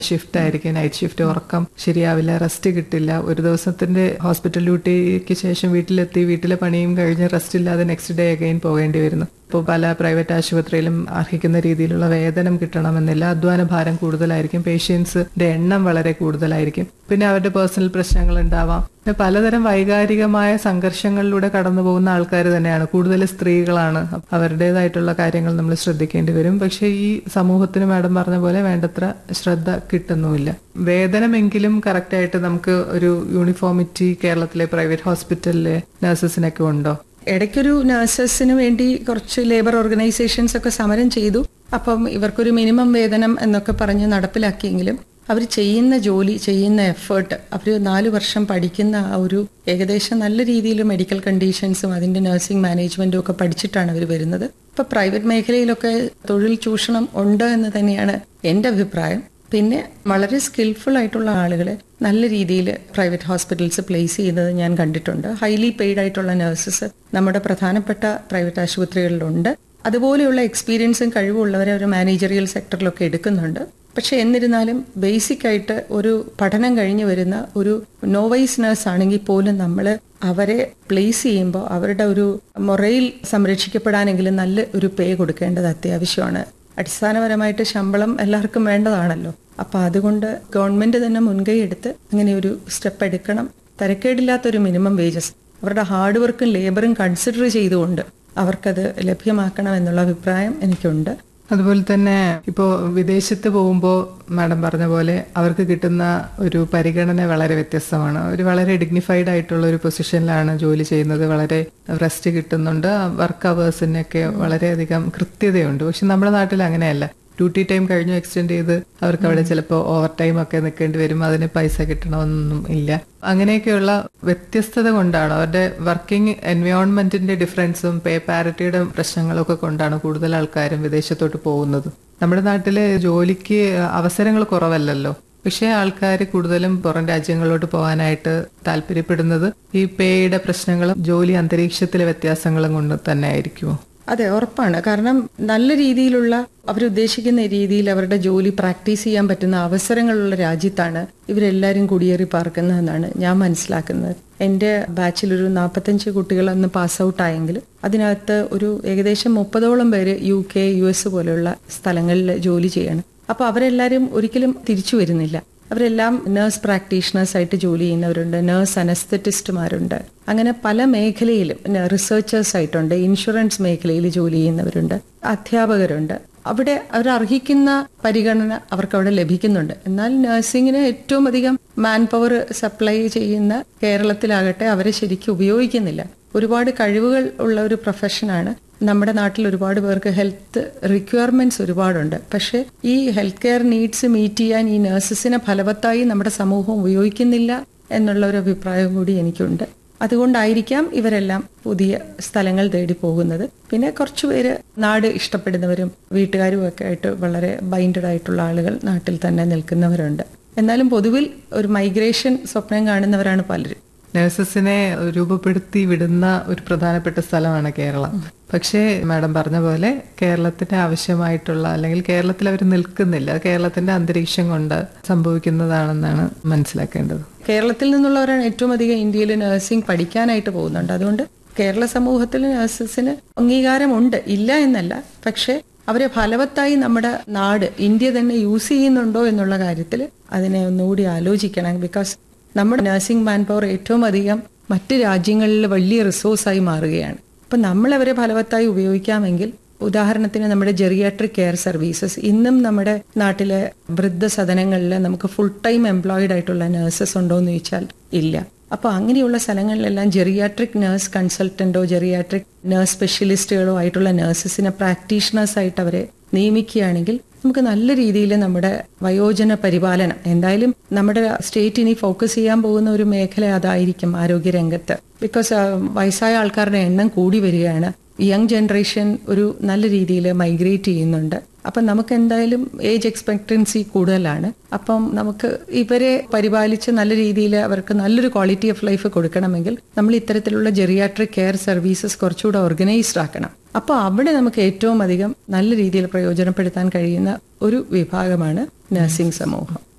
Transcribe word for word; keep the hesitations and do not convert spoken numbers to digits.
Shift ആയിരിക്കും, night shift, ഉറക്കം ശരിയാവില്ല, റെസ്റ്റ് കിട്ടില്ല. ഒരു ദിവസത്തിന്റെ ഹോസ്പിറ്റൽ ഡ്യൂട്ടിക്ക് ശേഷം വീട്ടിലെത്തി വീട്ടിലെ പണിയും കഴിഞ്ഞ് റെസ്റ്റ് ഇല്ലാതെ നെക്സ്റ്റ് ഡേ അഗൈൻ പോകേണ്ടി വരുന്നു. ഇപ്പോൾ പല പ്രൈവറ്റ് ആശുപത്രിയിലും അർഹിക്കുന്ന രീതിയിലുള്ള വേതനം കിട്ടണമെന്നില്ല, അധ്വാന ഭാരം കൂടുതലായിരിക്കും, പേഷ്യൻസിന്റെ എണ്ണം വളരെ കൂടുതലായിരിക്കും, പിന്നെ അവരുടെ പേഴ്സണൽ പ്രശ്നങ്ങൾ ഉണ്ടാവാം, പിന്നെ പലതരം വൈകാരികമായ സംഘർഷങ്ങളിലൂടെ കടന്നു പോകുന്ന ആൾക്കാർ തന്നെയാണ്, കൂടുതൽ സ്ത്രീകളാണ്. അവരുടേതായിട്ടുള്ള കാര്യങ്ങൾ നമ്മൾ ശ്രദ്ധിക്കേണ്ടി വരും. പക്ഷെ ഈ സമൂഹത്തിന് മാഡം പറഞ്ഞ പോലെ വേണ്ടത്ര ശ്രദ്ധ കിട്ടുന്നുമില്ല. വേതനമെങ്കിലും കറക്റ്റായിട്ട് നമുക്ക് ഒരു യൂണിഫോമിറ്റി കേരളത്തിലെ പ്രൈവറ്റ് ഹോസ്പിറ്റലിലെ നഴ്സസിനൊക്കെ ഉണ്ടോ? ഇടയ്ക്കൊരു നഴ്സസിന് വേണ്ടി കുറച്ച് ലേബർ ഓർഗനൈസേഷൻസ് ഒക്കെ സമരം ചെയ്തു. അപ്പം ഇവർക്കൊരു മിനിമം വേതനം എന്നൊക്കെ പറഞ്ഞ് നടപ്പിലാക്കിയെങ്കിലും അവർ ചെയ്യുന്ന ജോലി, ചെയ്യുന്ന എഫേർട്ട്, അവർ നാല് വർഷം പഠിക്കുന്ന ആ ഒരു ഏകദേശം നല്ല രീതിയിൽ മെഡിക്കൽ കണ്ടീഷൻസും അതിന്റെ നഴ്സിംഗ് മാനേജ്മെന്റും ഒക്കെ പഠിച്ചിട്ടാണ് അവർ വരുന്നത്. ഇപ്പൊ പ്രൈവറ്റ് മേഖലയിലൊക്കെ തൊഴിൽ ചൂഷണം ഉണ്ട് എന്ന് തന്നെയാണ് എന്റെ അഭിപ്രായം. പിന്നെ വളരെ സ്കിൽഫുൾ ആയിട്ടുള്ള ആളുകളെ നല്ല രീതിയിൽ പ്രൈവറ്റ് ഹോസ്പിറ്റൽസ് പ്ലേസ് ചെയ്യുന്നത് ഞാൻ കണ്ടിട്ടുണ്ട്. ഹൈലി പെയ്ഡ് ആയിട്ടുള്ള നഴ്സസ് നമ്മുടെ പ്രധാനപ്പെട്ട പ്രൈവറ്റ് ആശുപത്രികളിലുണ്ട്. അതുപോലെയുള്ള എക്സ്പീരിയൻസും കഴിവുള്ളവരെ ഒരു മാനേജറിയൽ സെക്ടറിലൊക്കെ എടുക്കുന്നുണ്ട്. പക്ഷെ എന്നിരുന്നാലും ബേസിക് ആയിട്ട് ഒരു പഠനം കഴിഞ്ഞു വരുന്ന ഒരു നോവൈസ് നഴ്സ് ആണെങ്കിൽ പോലും നമ്മൾ അവരെ പ്ലേസ് ചെയ്യുമ്പോൾ അവരുടെ ഒരു മൊറയിൽ സംരക്ഷിക്കപ്പെടാനെങ്കിലും നല്ല ഒരു പേ കൊടുക്കേണ്ടത് അത്യാവശ്യമാണ്. അടിസ്ഥാനപരമായിട്ട് ശമ്പളം എല്ലാവർക്കും വേണ്ടതാണല്ലോ. അപ്പൊ അതുകൊണ്ട് ഗവൺമെന്റ് തന്നെ മുൻകൈ എടുത്ത് അങ്ങനെ ഒരു സ്റ്റെപ്പ് എടുക്കണം. തരക്കേടില്ലാത്തൊരു മിനിമം വേജസ് അവരുടെ ഹാർഡ് വർക്കും ലേബറും കൺസിഡർ ചെയ്തുകൊണ്ട് അവർക്കത് ലഭ്യമാക്കണം എന്നുള്ള അഭിപ്രായം എനിക്കുണ്ട്. അതുപോലെ തന്നെ ഇപ്പോൾ വിദേശത്ത് പോകുമ്പോൾ മാഡം പറഞ്ഞ പോലെ അവർക്ക് കിട്ടുന്ന ഒരു പരിഗണന വളരെ വ്യത്യസ്തമാണ്. ഒരു വളരെ ഡിഗ്നിഫൈഡ് ആയിട്ടുള്ള ഒരു പൊസിഷനിലാണ് ജോലി ചെയ്യുന്നത്, വളരെ റെസ്റ്റ് കിട്ടുന്നുണ്ട്, വർക്ക് അവേഴ്സിനൊക്കെ വളരെയധികം കൃത്യതയുണ്ട്. പക്ഷെ നമ്മുടെ നാട്ടിൽ അങ്ങനെയല്ല. ഡ്യൂട്ടി ടൈം കഴിഞ്ഞു എക്സ്റ്റെൻഡ് ചെയ്ത് അവർക്ക് അവിടെ ചിലപ്പോൾ ഓവർ ടൈം ഒക്കെ നിൽക്കേണ്ടി വരും, അതിന് പൈസ കിട്ടണമെന്നൊന്നും ഇല്ല. അങ്ങനെയൊക്കെയുള്ള വ്യത്യസ്തത കൊണ്ടാണ്, അവരുടെ വർക്കിംഗ് എൻവയോൺമെന്റിന്റെ ഡിഫറൻസും പേ പാരിറ്റിയുടെ പ്രശ്നങ്ങളൊക്കെ കൊണ്ടാണ് കൂടുതൽ ആൾക്കാരും വിദേശത്തോട്ട് പോകുന്നത്. നമ്മുടെ നാട്ടില് ജോലിക്ക് അവസരങ്ങൾ കുറവല്ലല്ലോ, പക്ഷേ ആൾക്കാർ കൂടുതലും പുറം രാജ്യങ്ങളിലോട്ട് പോകാനായിട്ട് താല്പര്യപ്പെടുന്നത് ഈ പേയുടെ പ്രശ്നങ്ങളും ജോലി അന്തരീക്ഷത്തിലെ വ്യത്യാസങ്ങളും കൊണ്ട് തന്നെ ആയിരിക്കുമോ? അതെ, ഉറപ്പാണ്. കാരണം നല്ല രീതിയിലുള്ള അവരുദ്ദേശിക്കുന്ന രീതിയിൽ അവരുടെ ജോലി പ്രാക്ടീസ് ചെയ്യാൻ പറ്റുന്ന അവസരങ്ങളുള്ള രാജ്യത്താണ് ഇവരെല്ലാവരും കുടിയേറി പാർക്കുന്നതെന്നാണ് ഞാൻ മനസ്സിലാക്കുന്നത്. എൻ്റെ ബാച്ചിൽ ഒരു നാൽപ്പത്തഞ്ച് കുട്ടികൾ അന്ന് പാസ് ഔട്ട് ആയെങ്കിൽ അതിനകത്ത് ഒരു ഏകദേശം മുപ്പതോളം പേര് യു കെ യു എസ് പോലെയുള്ള സ്ഥലങ്ങളിൽ ജോലി ചെയ്യണം. അപ്പൊ അവരെല്ലാവരും ഒരിക്കലും തിരിച്ചു വരുന്നില്ല. അവരെല്ലാം നേഴ്സ് പ്രാക്ടീഷണേഴ്സ് ആയിട്ട് ജോലി ചെയ്യുന്നവരുണ്ട്, നേഴ്സ് അനസ്തറ്റിസ്റ്റുമാരുണ്ട്, അങ്ങനെ പല മേഖലയിലും റിസർച്ചേഴ്സ് ആയിട്ടുണ്ട്, ഇൻഷുറൻസ് മേഖലയിൽ ജോലി ചെയ്യുന്നവരുണ്ട്, അധ്യാപകരുണ്ട്. അവിടെ അവർ അർഹിക്കുന്ന പരിഗണന അവർക്ക് അവിടെ ലഭിക്കുന്നുണ്ട്. എന്നാൽ നഴ്സിംഗിന് ഏറ്റവും അധികം മാൻ പവർ സപ്ലൈ ചെയ്യുന്ന കേരളത്തിലാകട്ടെ അവരെ ശരിക്കും ഉപയോഗിക്കുന്നില്ല. ഒരുപാട് കഴിവുകൾ ഉള്ള ഒരു പ്രൊഫഷനാണ്. നമ്മുടെ നാട്ടിൽ ഒരുപാട് പേർക്ക് ഹെൽത്ത് റിക്വയർമെന്റ്സ് ഒരുപാടുണ്ട്. പക്ഷെ ഈ ഹെൽത്ത് കെയർ നീഡ്സ് മീറ്റ് ചെയ്യാൻ ഈ നഴ്സസിനെ ഫലവത്തായി നമ്മുടെ സമൂഹം ഉപയോഗിക്കുന്നില്ല എന്നുള്ള ഒരു അഭിപ്രായം കൂടി എനിക്കുണ്ട്. അതുകൊണ്ടായിരിക്കാം ഇവരെല്ലാം പുതിയ സ്ഥലങ്ങൾ തേടി പോകുന്നത്. പിന്നെ കുറച്ചുപേര് നാട് ഇഷ്ടപ്പെടുന്നവരും വീട്ടുകാരും ഒക്കെ ആയിട്ട് വളരെ ബൈൻഡഡ് ആയിട്ടുള്ള ആളുകൾ നാട്ടിൽ തന്നെ നിൽക്കുന്നവരുണ്ട്. എന്നാലും പൊതുവിൽ ഒരു മൈഗ്രേഷൻ സ്വപ്നം കാണുന്നവരാണ് പലരും. നഴ്സസിനെ രൂപപ്പെടുത്തി വിടുന്ന ഒരു പ്രധാനപ്പെട്ട സ്ഥലമാണ് കേരളം. പക്ഷേ മാഡം പറഞ്ഞ പോലെ കേരളത്തിന് ആവശ്യമായിട്ടുള്ള അല്ലെങ്കിൽ കേരളത്തിൽ അവർ നിൽക്കുന്നില്ല, കേരളത്തിന്റെ അന്തരീക്ഷം കൊണ്ട് സംഭവിക്കുന്നതാണെന്നാണ് മനസ്സിലാക്കേണ്ടത്. കേരളത്തിൽ നിന്നുള്ളവരാണ് ഏറ്റവും അധികം ഇന്ത്യയിൽ നഴ്സിംഗ് പഠിക്കാനായിട്ട് പോകുന്നുണ്ട്. അതുകൊണ്ട് കേരള സമൂഹത്തിൽ നഴ്സസിന് അംഗീകാരമുണ്ട്, ഇല്ല എന്നല്ല. പക്ഷെ അവരെ ഫലവത്തായി നമ്മുടെ നാട് ഇന്ത്യ തന്നെ യൂസ് ചെയ്യുന്നുണ്ടോ എന്നുള്ള കാര്യത്തിൽ അതിനെ ഒന്നുകൂടി ആലോചിക്കണം. ബിക്കോസ് നമ്മുടെ നഴ്സിംഗ് മാൻ പവർ ഏറ്റവും അധികം മറ്റ് രാജ്യങ്ങളിൽ വലിയ റിസോഴ്സായി മാറുകയാണ്. അപ്പം നമ്മളവരെ ഫലവത്തായി ഉപയോഗിക്കാമെങ്കിൽ, ഉദാഹരണത്തിന് നമ്മുടെ ജെറിയാട്രിക് കെയർ സർവീസസ്, ഇന്നും നമ്മുടെ നാട്ടിലെ വൃദ്ധസദനങ്ങളിൽ നമുക്ക് ഫുൾ ടൈം എംപ്ലോയിഡ് ആയിട്ടുള്ള നഴ്സസ് ഉണ്ടോ എന്ന് ചോദിച്ചാൽ ഇല്ല. അപ്പൊ അങ്ങനെയുള്ള സ്ഥലങ്ങളിലെല്ലാം ജെറിയാട്രിക് നഴ്സ് കൺസൾട്ടന്റോ ജെറിയാട്രിക് നഴ്സ് സ്പെഷ്യലിസ്റ്റുകളോ ആയിട്ടുള്ള നഴ്സസിനെ പ്രാക്ടീഷണേഴ്സ് ആയിട്ട് അവരെ നിയമിക്കുകയാണെങ്കിൽ നമുക്ക് നല്ല രീതിയിൽ നമ്മുടെ വയോജന പരിപാലനം, എന്തായാലും നമ്മുടെ സ്റ്റേറ്റ് ഇനി ഫോക്കസ് ചെയ്യാൻ പോകുന്ന ഒരു മേഖല അതായിരിക്കും ആരോഗ്യരംഗത്ത്. ബിക്കോസ് വയസ്സായ ആൾക്കാരുടെ എണ്ണം കൂടി വരികയാണ്. യങ് ജനറേഷൻ ഒരു നല്ല രീതിയിൽ മൈഗ്രേറ്റ് ചെയ്യുന്നുണ്ട്. അപ്പം നമുക്ക് എന്തായാലും ഏജ് എക്സ്പെക്ടൻസി കൂടുതലാണ്. അപ്പം നമുക്ക് ഇവരെ പരിപാലിച്ച് നല്ല രീതിയിൽ അവർക്ക് നല്ലൊരു ക്വാളിറ്റി ഓഫ് ലൈഫ് കൊടുക്കണമെങ്കിൽ നമ്മൾ ഇത്തരത്തിലുള്ള ജെറിയാട്രിക് കെയർ സർവീസസ് കുറച്ചുകൂടെ ഓർഗനൈസ്ഡ് ആക്കണം. അപ്പോൾ അവിടെ നമുക്ക് ഏറ്റവും അധികം നല്ല രീതിയിൽ പ്രയോജനപ്പെടുത്താൻ കഴിയുന്ന ഒരു വിഭാഗമാണ് നഴ്സിംഗ് സമൂഹം.